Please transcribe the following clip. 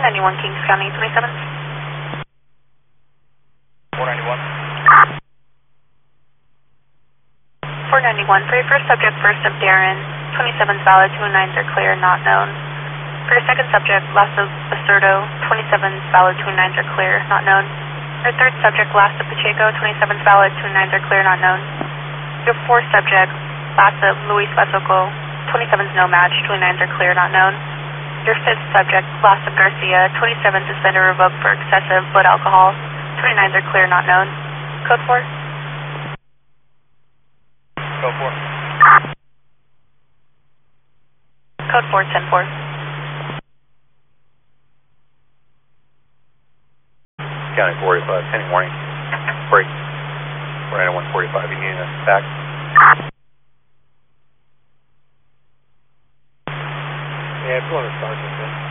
491 Kings County, 27. 491. 491, for your first subject, first of Darren, 27's valid, 209s are clear, not known. For your second subject, last of Basurdo, 27's valid, 29s are clear, not known. For your third subject, last of Pacheco, 27's valid, 29s are clear, not known. Your fourth subject, last of Luis Basoco, 27's no match, 29s are clear, not known. Your fifth subject, last of Garcia, 27 suspended revoked for excessive blood alcohol, 29s are clear, not known. Code 4. Code 4. Code 4, 10-4. County 45, pending warning. Break. 491 145, you need us back. Yeah, if you want to start with this.